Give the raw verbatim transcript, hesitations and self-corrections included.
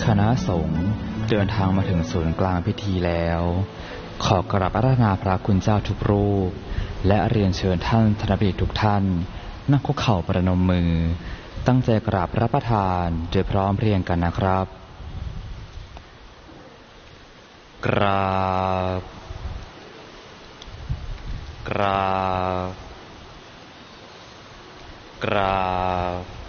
คณะสงฆ์เดินทางมาถึงศูนย์กลางพิธีแล้วขอกราบอาราธนาพระคุณเจ้าทุกรูปและเรียนเชิญท่านธนบัณฑิตทุกท่านนั่งคุกเข่าประนมมือตั้งใจกราบรับประทานโดยพร้อมเพรียงกันนะครับกราบกราบกราบ